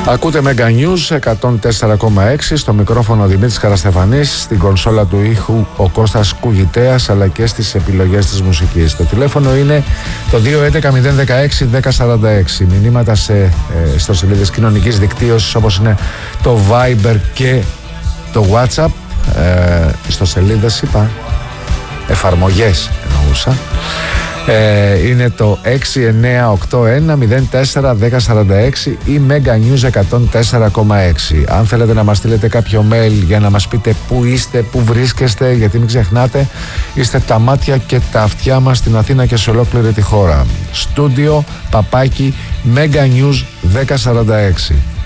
Ακούτε Mega News 104,6, στο μικρόφωνο Δημήτρης Καραστεφανής, στην κονσόλα του ήχου ο Κώστας Κουγητέας, αλλά και στις επιλογές της μουσικής. Το τηλέφωνο είναι το 211-016-1046. Μηνύματα στο σελίδες κοινωνικής δικτύωσης όπως είναι το Viber και το WhatsApp, στο σελίδες είπα, εφαρμογές εννοούσα. Είναι το 6981-04-1046 ή Mega News 104,6. Αν θέλετε να μας στείλετε κάποιο mail για να μας πείτε πού είστε, πού βρίσκεστε, γιατί μην ξεχνάτε, είστε τα μάτια και τα αυτιά μας στην Αθήνα και σε ολόκληρη τη χώρα. Στούντιο @ Mega News 1046.